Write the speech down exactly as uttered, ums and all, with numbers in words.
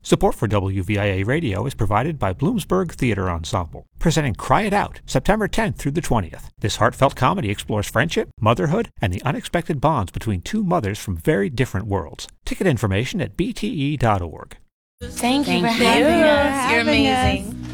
Support for W V I A Radio is provided by Bloomsburg Theater Ensemble, presenting Cry It Out, September tenth through the twentieth. This heartfelt comedy explores friendship, motherhood, and the unexpected bonds between two mothers from very different worlds. Ticket information at b t e dot org. Thank you Thank for you. having us. You're amazing.